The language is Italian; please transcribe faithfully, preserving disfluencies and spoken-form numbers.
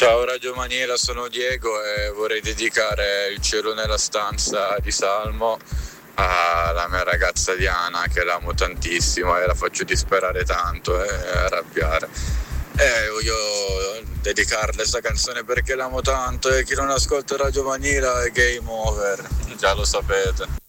Ciao Radio Manila, sono Diego e vorrei dedicare Il cielo nella stanza di Salmo alla mia ragazza Diana, che l'amo tantissimo e la faccio disperare tanto e arrabbiare. E voglio dedicarle questa canzone perché l'amo tanto, e chi non ascolta Radio Manila è game over, già lo sapete.